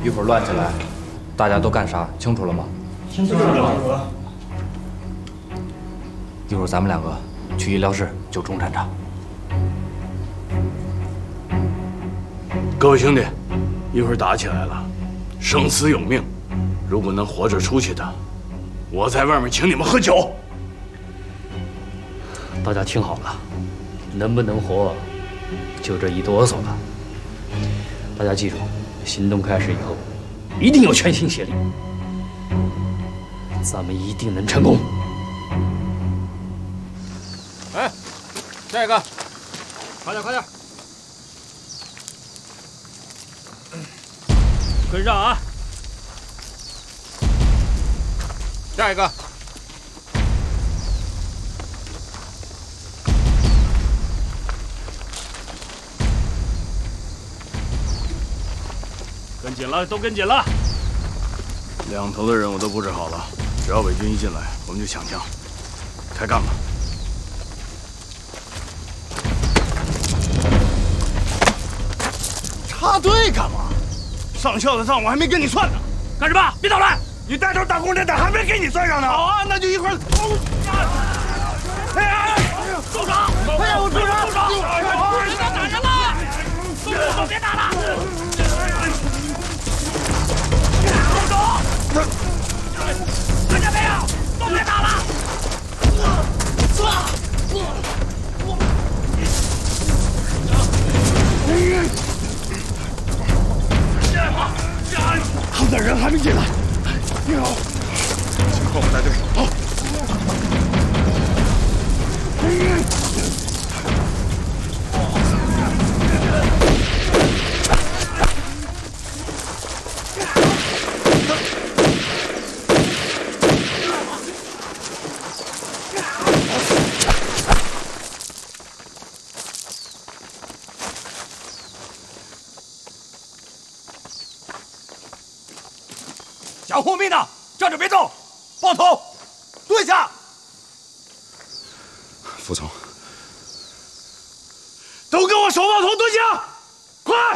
一会儿乱起来，大家都干啥？清楚了吗？ 清楚了。 一会儿咱们两个去医疗室救钟站长。 各位兄弟，一会儿打起来了，生死有命，如果能活着出去的，我在外面请你们喝酒。 大家听好了，能不能活，就这一哆嗦了。大家记住，行动开始以后，一定要全心协力，咱们一定能成功。 哎，下一个，快点快点， 跟上啊！ 下一个。 跟紧了，都跟紧了。 两头的人我都布置好了，只要伪军一进来，我们就抢枪，开干吧！ 插队干嘛？上校的账我还没跟你算呢。 干什么？别捣乱！ 你带头打工的还没给你算上呢。好啊，那就一会儿。哎， 住手！ 哎呀，我住手！ 别打人了！松手，别打了！松手！看见没有？都别打了！ 他们的人还没进来。你好，请和我带队。好。 想护命的，站着别动，抱头，蹲下。 服从。 都给我手抱头蹲下！